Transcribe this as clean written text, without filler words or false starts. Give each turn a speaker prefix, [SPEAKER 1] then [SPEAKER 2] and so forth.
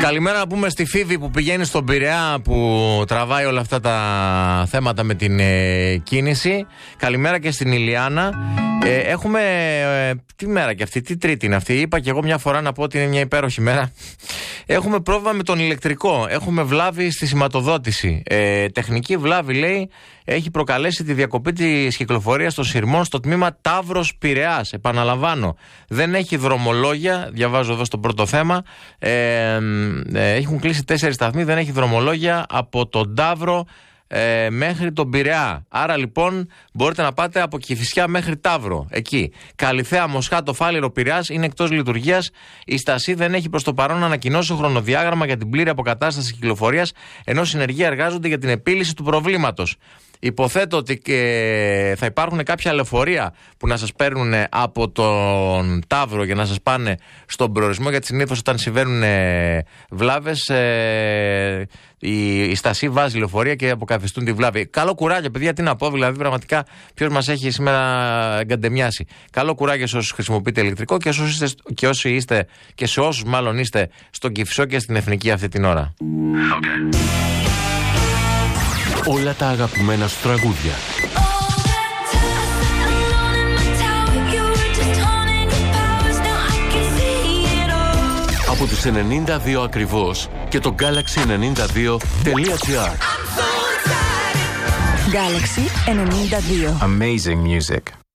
[SPEAKER 1] Καλημέρα να πούμε στη Φίβη που πηγαίνει στον Πειραιά, που τραβάει όλα αυτά τα θέματα με την κίνηση. Καλημέρα και στην Ηλιάνα. Έχουμε. Τι μέρα και αυτή, τι Τρίτη είναι αυτή? Είπα και εγώ μια φορά να πω ότι είναι μια υπέροχη μέρα. Έχουμε πρόβλημα με τον ηλεκτρικό. Έχουμε βλάβη στη σηματοδότηση. Τεχνική βλάβη, λέει, έχει προκαλέσει τη διακοπή της κυκλοφορίας των σειρμών στο τμήμα Ταύρος Πειραιάς. Επαναλαμβάνω, δεν έχει δρομολόγια. Διαβάζω εδώ στο πρώτο θέμα. Έχουν κλείσει 4 σταθμοί, δεν έχει δρομολόγια από τον Ταύρο μέχρι τον Πειραιά. Άρα λοιπόν μπορείτε να πάτε από Κηφισιά μέχρι Ταύρο. Εκεί. Καλιθέα, Μοσχάτο, Φάληρο, Πειραιάς είναι εκτός λειτουργίας. Η Στασή δεν έχει προς το παρόν ανακοινώσει χρονοδιάγραμμα για την πλήρη αποκατάσταση κυκλοφορίας, ενώ συνεργεία εργάζονται για την επίλυση του προβλήματος. Υποθέτω ότι θα υπάρχουν κάποια λεωφορεία που να σας παίρνουν από τον Ταύρο για να σας πάνε στον προορισμό, γιατί συνήθως όταν συμβαίνουν βλάβες η Στασή βάζει λεωφορεία και αποκαθιστούν τη βλάβη. Καλό κουράγιο, παιδιά, τι να πω, δηλαδή πραγματικά ποιος μας έχει σήμερα εγκαντεμιάσει. Καλό κουράγιο σε όσους χρησιμοποιείτε ηλεκτρικό και όσοι είστε και σε όσους μάλλον είστε στον Κηφισό και στην Εθνική αυτή την ώρα.
[SPEAKER 2] Okay. Όλα τα αγαπημένα σου τραγούδια. Από τους 92 ακριβώς και το Galaxy92.gr.
[SPEAKER 3] Galaxy 92.
[SPEAKER 4] Amazing music.